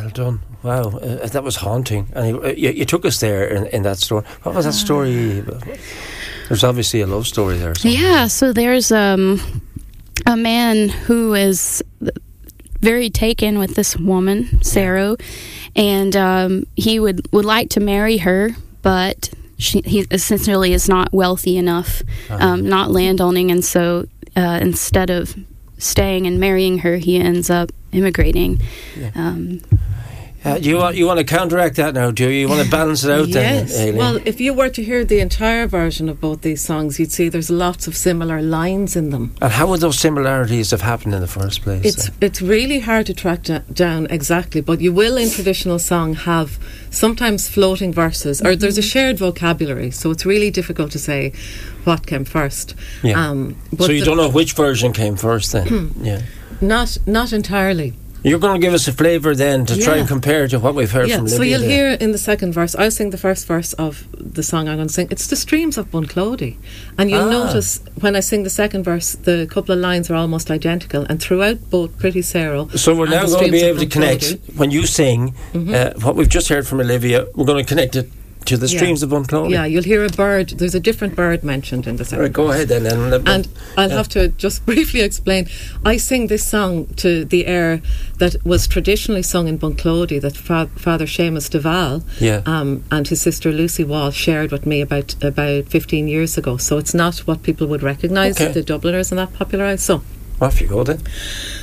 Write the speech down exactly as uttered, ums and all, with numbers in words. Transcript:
Well done. Wow, uh, that was haunting. And you, uh, you, you took us there in, in that story. What was that story? There's obviously a love story there. Somewhere. Yeah, so there's um, a man who is very taken with this woman, Sarah, and um, he would, would like to marry her, but she, he essentially is not wealthy enough, uh-huh. um, not landowning, and so uh, instead of staying and marrying her, he ends up immigrating. Yeah. Um, Uh, you want you want to counteract that now, do you? You want to balance it out yes. then, Aileen? Well, if you were to hear the entire version of both these songs, you'd see there's lots of similar lines in them. And how would those similarities have happened in the first place? It's then? it's really hard to track da- down exactly, but you will in traditional song have sometimes floating verses, or mm-hmm. there's a shared vocabulary, so it's really difficult to say what came first. Yeah. Um, but so you don't know which version came first then? yeah. Not not entirely. You're going to give us a flavour then to yeah. try and compare to what we've heard yeah, from Livia. So you'll there. hear in the second verse, I'll sing the first verse of the song I'm going to sing. It's the streams of Bunclody. And you'll ah. notice when I sing the second verse, the couple of lines are almost identical. And throughout both Pretty Sarah. So we're now going to be able to connect, Bunclody, when you sing, mm-hmm. uh, what we've just heard from Olivia, we're going to connect it to the streams yeah. of Bunclody. Yeah, you'll hear a bird. There's a different bird mentioned in the second. Right, go ahead then. And, uh, and I'll uh, have to just briefly explain. I sing this song to the air that was traditionally sung in Bunclody that fa- Father Seamus Duval yeah. um, and his sister Lucy Wall shared with me about about fifteen years ago. So it's not what people would recognise, okay. the Dubliners and that popularised. So off you go then.